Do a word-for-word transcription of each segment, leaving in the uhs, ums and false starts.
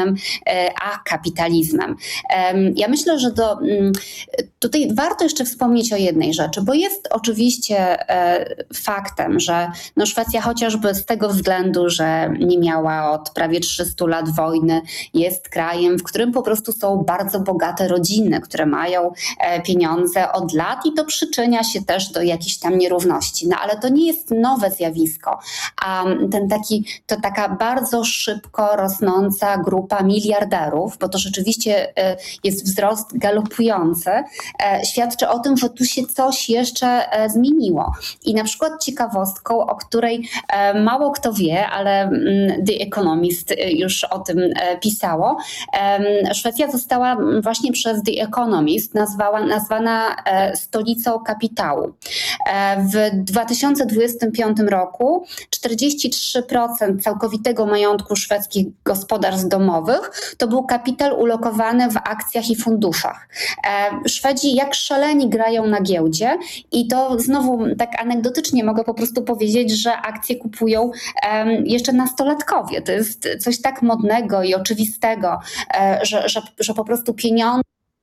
kapitalizmem, a kapitalizmem. Ja myślę, że do, tutaj warto jeszcze wspomnieć o jednej rzeczy, bo jest oczywiście faktem, że no Szwecja chociażby z tego względu, że nie miała od prawie trzystu lat wojny, jest krajem, w którym po prostu są bardzo bogate rodziny, które mają pieniądze od lat i to przyczynia się też do jakichś tam nierówności. No ale to nie jest nowe zjawisko, a ten taki, to taka bardzo szybko rosnąca grupa miliarderów, bo to rzeczywiście jest wzrost galopujący, świadczy o tym, że tu się coś jeszcze zmieniło. I na przykład ciekawostką, o której mało kto wie, ale The Economist już o tym pisało, Szwecja została właśnie przez The Economist nazwała, nazwana stolicą kapitału. W dwa tysiące dwudziestym piątym roku czterdzieści trzy procent całkowitego majątku szwedzkich gospodarstw domowych to był kapitał ulokowany w akcjach i funduszach. Szwedzi jak szaleni grają na giełdzie i to znowu tak anegdotycznie mogę po prostu powiedzieć, że akcje kupują jeszcze nastolatkowie. To jest coś tak modnego i oczywistego, że, że, że po prostu pieniądze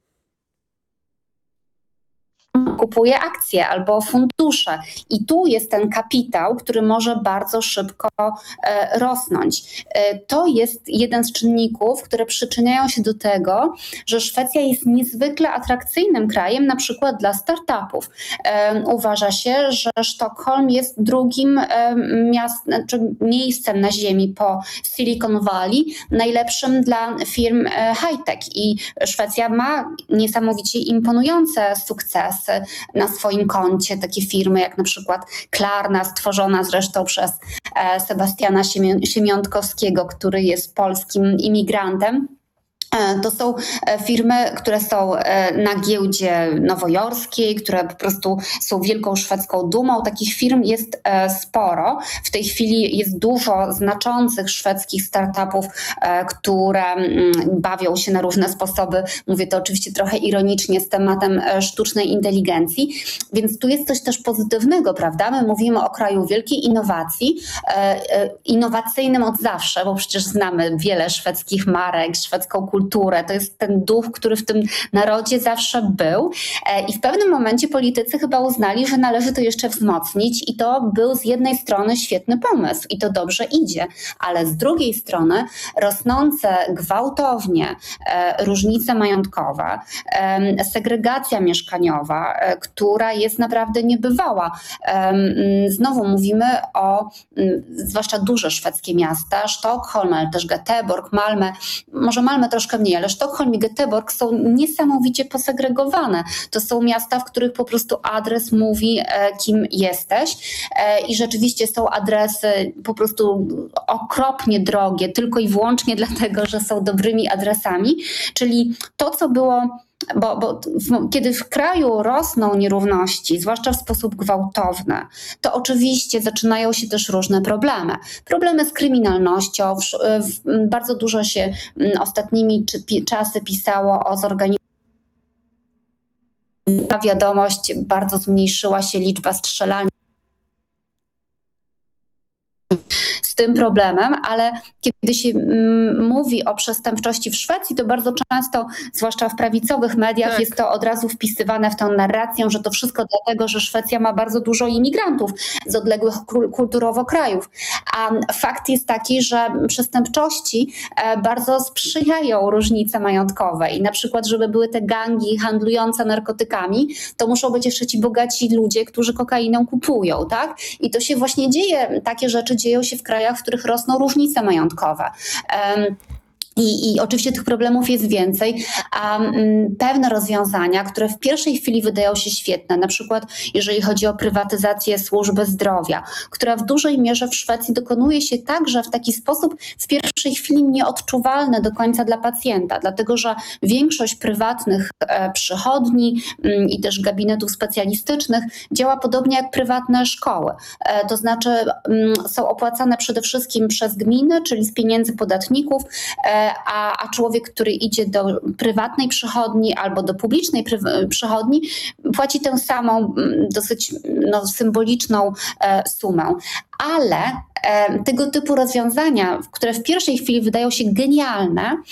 kupuje akcje albo fundusze. I tu jest ten kapitał, który może bardzo szybko e, rosnąć. E, to jest jeden z czynników, które przyczyniają się do tego, że Szwecja jest niezwykle atrakcyjnym krajem, na przykład dla startupów. E, uważa się, że Sztokholm jest drugim e, miastem, czy miejscem na ziemi po Silicon Valley, najlepszym dla firm e, high-tech. I Szwecja ma niesamowicie imponujące sukcesy na swoim koncie, takie firmy jak na przykład Klarna, stworzona zresztą przez Sebastiana Siemiątkowskiego, który jest polskim imigrantem. To są firmy, które są na giełdzie nowojorskiej, które po prostu są wielką szwedzką dumą. Takich firm jest sporo. W tej chwili jest dużo znaczących szwedzkich startupów, które bawią się na różne sposoby. Mówię to oczywiście trochę ironicznie z tematem sztucznej inteligencji. Więc tu jest coś też pozytywnego, prawda? My mówimy o kraju wielkiej innowacji, innowacyjnym od zawsze, bo przecież znamy wiele szwedzkich marek, szwedzką kulturę. To jest ten duch, który w tym narodzie zawsze był i w pewnym momencie politycy chyba uznali, że należy to jeszcze wzmocnić i to był z jednej strony świetny pomysł i to dobrze idzie, ale z drugiej strony rosnące gwałtownie różnice majątkowe, segregacja mieszkaniowa, która jest naprawdę niebywała. Znowu mówimy o zwłaszcza duże szwedzkie miasta, Sztokholm, ale też Göteborg, Malmö, może Malmö troszkę mniej, ale Sztokholm i Göteborg są niesamowicie posegregowane. To są miasta, w których po prostu adres mówi, kim jesteś i rzeczywiście są adresy po prostu okropnie drogie, tylko i wyłącznie dlatego, że są dobrymi adresami, czyli to, co było Bo, bo w, kiedy w kraju rosną nierówności, zwłaszcza w sposób gwałtowny, to oczywiście zaczynają się też różne problemy. Problemy z kryminalnością. W, w, bardzo dużo się ostatnimi czy, pi, czasy pisało o zorganizowanej. Wiadomość, bardzo zmniejszyła się liczba strzelanin z tym problemem, ale kiedy się mm, mówi o przestępczości w Szwecji, to bardzo często, zwłaszcza w prawicowych mediach, tak, jest to od razu wpisywane w tę narrację, że to wszystko dlatego, że Szwecja ma bardzo dużo imigrantów z odległych kulturowo krajów. A fakt jest taki, że przestępczości bardzo sprzyjają różnice majątkowe i na przykład, żeby były te gangi handlujące narkotykami, to muszą być jeszcze ci bogaci ludzie, którzy kokainę kupują, tak? I to się właśnie dzieje, takie rzeczy dzieją się w krajach, w których rosną różnice majątkowe. Um, I, I oczywiście tych problemów jest więcej, a m, pewne rozwiązania, które w pierwszej chwili wydają się świetne, na przykład jeżeli chodzi o prywatyzację służby zdrowia, która w dużej mierze w Szwecji dokonuje się także w taki sposób w pierwszej chwili nieodczuwalny do końca dla pacjenta, dlatego że większość prywatnych e, przychodni m, i też gabinetów specjalistycznych działa podobnie jak prywatne szkoły. E, to znaczy m, są opłacane przede wszystkim przez gminy, czyli z pieniędzy podatników, e, A, a człowiek, który idzie do prywatnej przychodni albo do publicznej pry- przychodni, płaci tę samą dosyć no, symboliczną e, sumę. Ale e, tego typu rozwiązania, które w pierwszej chwili wydają się genialne,